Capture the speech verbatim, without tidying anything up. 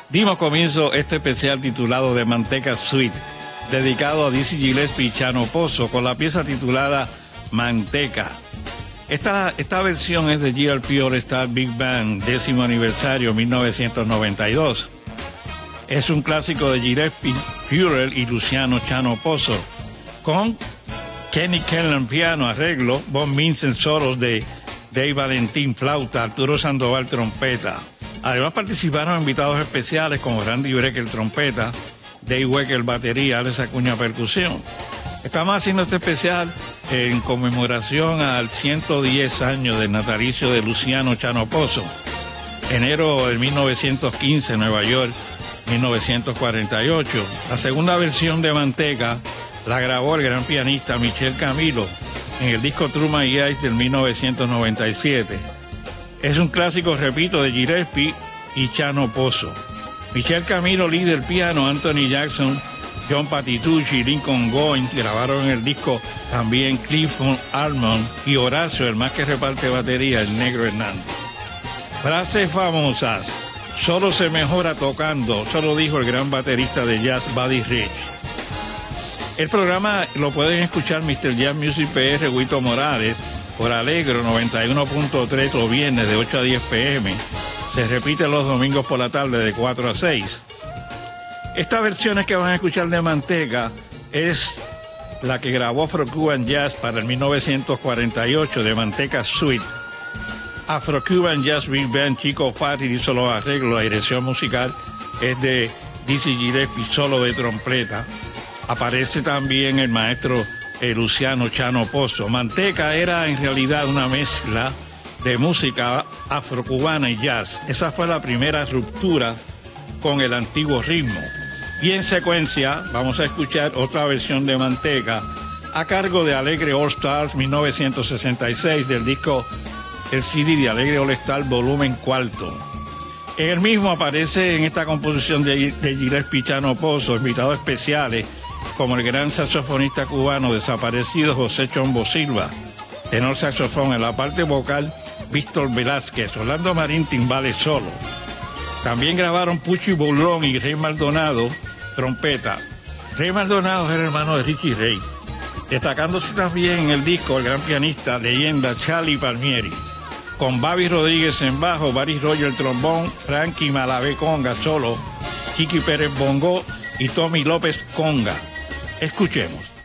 Dimos comienzo este especial titulado The Manteca Suite, dedicado a Dizzy Gillespie y Chano Pozo, con la pieza titulada Manteca. Esta, esta versión es de G L P All Star Big Band, décimo aniversario, mil novecientos noventa y dos. Es un clásico de Gillespie, Furel y Luciano Chano Pozo, con Kenny Kenland piano, arreglo, Bob Vincent solos de Dave Valentín flauta, Arturo Sandoval trompeta. Además participaron invitados especiales como Randy Brecker trompeta, Dave Wecker batería, Alex Acuña percusión. Estamos haciendo este especial en conmemoración al ciento diez años del natalicio de Luciano Chano Pozo. Enero de mil novecientos quince, Nueva York, mil novecientos cuarenta y ocho. La segunda versión de Manteca la grabó el gran pianista Michel Camilo en el disco True My Eyes del mil novecientos noventa y siete. Es un clásico, repito, de Gillespie y Chano Pozo. Michel Camilo, líder piano, Anthony Jackson, John Patitucci y Lincoln Goins grabaron en el disco también Clifford Almond y Horacio, el más que reparte batería, el Negro Hernández. Frases famosas: solo se mejora tocando, solo dijo el gran baterista de jazz Buddy Rich. El programa lo pueden escuchar mister Jazz Music P R, Huito Morales, por Alegro noventa y uno punto tres los viernes de ocho a diez pm. Se repite los domingos por la tarde de cuatro a seis. Estas versiones que van a escuchar de Manteca es la que grabó Afro-Cuban Jazz para el mil novecientos cuarenta y ocho, de Manteca Suite. Afro-Cuban Jazz Big Band, Chico Farri hizo los arreglos, la dirección musical es de Dizzy Gillespie, solo de trompeta. Aparece también el maestro eh, Luciano Chano Pozo. Manteca era en realidad una mezcla de música afrocubana y jazz. Esa fue la primera ruptura con el antiguo ritmo. Y en secuencia vamos a escuchar otra versión de Manteca a cargo de Alegre All Stars mil novecientos sesenta y seis, del disco El C D de Alegre All Stars volumen cuarto. En el mismo aparece en esta composición de, de Gillespie Chano Pozo invitados especiales como el gran saxofonista cubano desaparecido José Chombo Silva, tenor saxofón. En la parte vocal, Víctor Velázquez, Orlando Marín timbales solo. También grabaron Puchi Boulón y Rey Maldonado trompeta. Rey Maldonado es el hermano de Richie Ray. Destacándose también en el disco el gran pianista leyenda Charlie Palmieri, con Babi Rodríguez en bajo, Barry Roger trombón, Frankie Malavé conga solo, Chiqui Pérez bongo y Tommy López conga. Escuchemos.